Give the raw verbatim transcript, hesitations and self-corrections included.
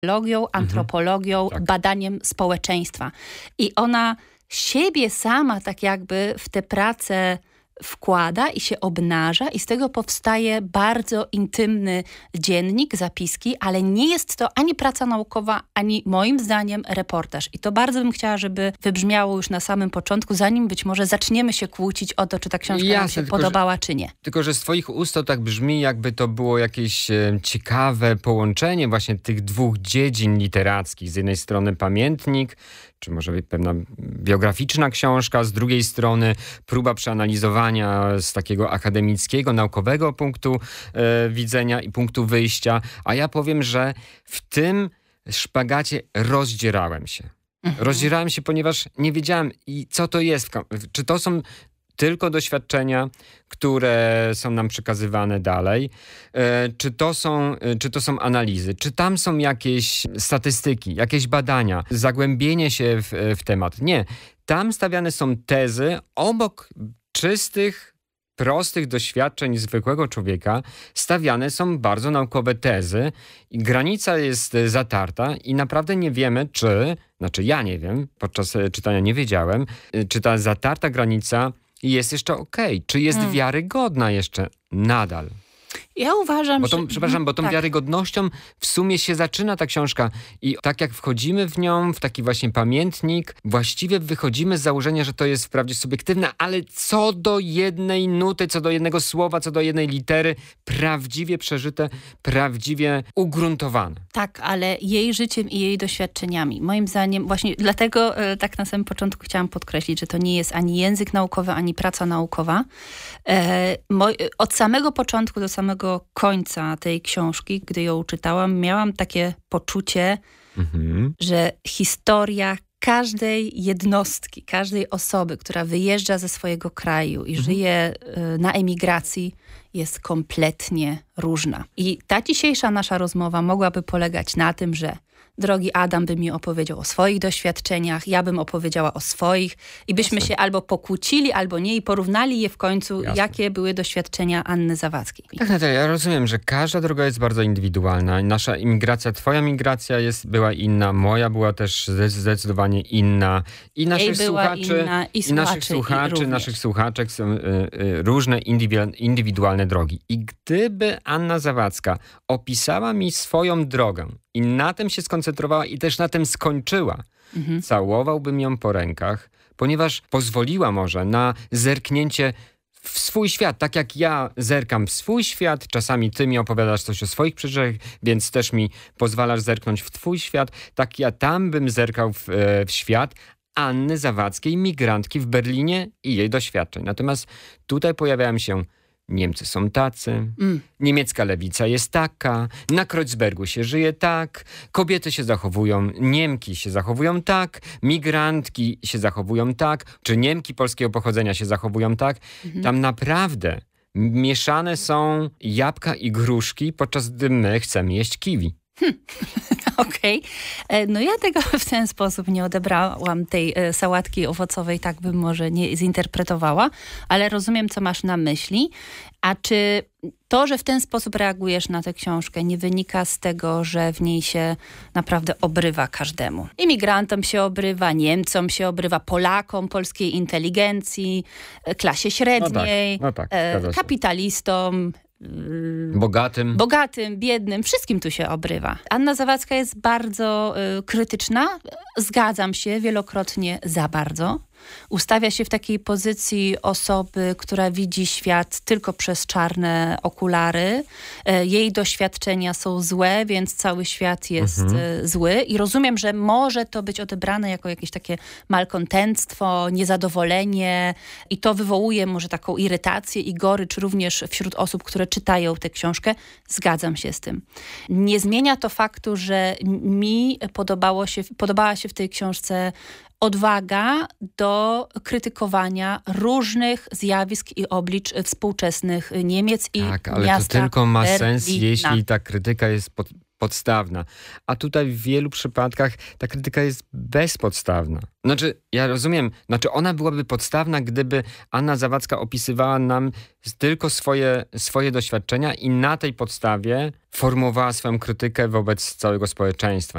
socjologią, antropologią, Mhm. Tak. badaniem społeczeństwa. I ona siebie sama tak jakby w tę pracę wkłada i się obnaża i z tego powstaje bardzo intymny dziennik, zapiski, ale nie jest to ani praca naukowa, ani moim zdaniem reportaż. I to bardzo bym chciała, żeby wybrzmiało już na samym początku, zanim być może zaczniemy się kłócić o to, czy ta książka nam Jasne, się tylko, podobała, czy nie. Tylko, że z twoich ust to tak brzmi, jakby to było jakieś e, ciekawe połączenie właśnie tych dwóch dziedzin literackich. Z jednej strony pamiętnik, czy może być pewna biograficzna książka, z drugiej strony próba przeanalizowania z takiego akademickiego, naukowego punktu e, widzenia i punktu wyjścia. A ja powiem, że w tym szpagacie rozdzierałem się. Mhm. Rozdzierałem się, ponieważ nie wiedziałem, i co to jest. w kam- Czy to są tylko doświadczenia, które są nam przekazywane dalej, e, czy to są, e, czy to są analizy, czy tam są jakieś statystyki, jakieś badania, zagłębienie się w, w temat. Nie. Tam stawiane są tezy obok czystych, prostych doświadczeń zwykłego człowieka. Stawiane są bardzo naukowe tezy i granica jest e, zatarta i naprawdę nie wiemy, czy, znaczy ja nie wiem, podczas e, czytania nie wiedziałem, e, czy ta zatarta granica jest jeszcze okej, czy jest Mm. wiarygodna jeszcze nadal. Ja uważam, Bo tą, że... przepraszam, bo tą tak. wiarygodnością w sumie się zaczyna ta książka i tak jak wchodzimy w nią, w taki właśnie pamiętnik, właściwie wychodzimy z założenia, że to jest wprawdzie subiektywne, ale co do jednej nuty, co do jednego słowa, co do jednej litery, prawdziwie przeżyte, prawdziwie ugruntowane. Tak, ale jej życiem i jej doświadczeniami. Moim zdaniem, właśnie dlatego e, tak na samym początku chciałam podkreślić, że to nie jest ani język naukowy, ani praca naukowa. E, moj, od samego początku do samego końca tej książki, gdy ją czytałam, miałam takie poczucie, Mhm. że historia każdej jednostki, każdej osoby, która wyjeżdża ze swojego kraju i żyje y, na emigracji, jest kompletnie różna. I ta dzisiejsza nasza rozmowa mogłaby polegać na tym, że drogi Adam by mi opowiedział o swoich doświadczeniach, ja bym opowiedziała o swoich i byśmy Jasne. się albo pokłócili, albo nie i porównali je w końcu, Jasne. jakie były doświadczenia Anny Zawadzkiej. Tak, Natalia, ja rozumiem, że każda droga jest bardzo indywidualna. Nasza imigracja, twoja migracja jest, była inna, moja była też zde- zdecydowanie inna. I naszych była słuchaczy, inna, i i naszych słuchaczy, i słuchaczy, również. naszych słuchaczek są y, y, różne indywi- indywidualne drogi. I gdyby Anna Zawadzka opisała mi swoją drogę i na tym się skoncentrowała i też na tym skończyła, Mhm. całowałbym ją po rękach, ponieważ pozwoliła może na zerknięcie w swój świat, tak jak ja zerkam w swój świat, czasami ty mi opowiadasz coś o swoich przeżyciach, więc też mi pozwalasz zerknąć w twój świat, tak ja tam bym zerkał w, e, w świat Anny Zawadzkiej, migrantki w Berlinie i jej doświadczeń. Natomiast tutaj pojawiają się Niemcy są tacy, Mm. niemiecka lewica jest taka, na Kreuzbergu się żyje tak, kobiety się zachowują, Niemki się zachowują tak, migrantki się zachowują tak, czy Niemki polskiego pochodzenia się zachowują tak. Mhm. Tam naprawdę mieszane są jabłka i gruszki, podczas gdy my chcemy jeść kiwi. Okej. E, No ja tego w ten sposób nie odebrałam, tej e, sałatki owocowej, tak bym może nie zinterpretowała, ale rozumiem, co masz na myśli. A czy to, że w ten sposób reagujesz na tę książkę, nie wynika z tego, że w niej się naprawdę obrywa każdemu? Imigrantom się obrywa, Niemcom się obrywa, Polakom, polskiej inteligencji, e, klasie średniej, No tak, e, zgadza się. kapitalistom, Bogatym. bogatym, biednym, wszystkim tu się obrywa. Anna Zawadzka jest bardzo y, krytyczna. Zgadzam się, wielokrotnie za bardzo. Ustawia się w takiej pozycji osoby, która widzi świat tylko przez czarne okulary. E, Jej doświadczenia są złe, więc cały świat jest Mhm. e, zły. I rozumiem, że może to być odebrane jako jakieś takie malkontentstwo, niezadowolenie i to wywołuje może taką irytację i gorycz również wśród osób, które czytają tę książkę. Zgadzam się z tym. Nie zmienia to faktu, że mi podobało się, podobała się w tej książce odwaga do krytykowania różnych zjawisk i oblicz współczesnych Niemiec i Tak, ale miasta to tylko ma Berlina. sens, jeśli ta krytyka jest pod, podstawna. A tutaj w wielu przypadkach ta krytyka jest bezpodstawna. Znaczy, ja rozumiem, znaczy ona byłaby podstawna, gdyby Anna Zawadzka opisywała nam tylko swoje, swoje doświadczenia i na tej podstawie formułowała swoją krytykę wobec całego społeczeństwa.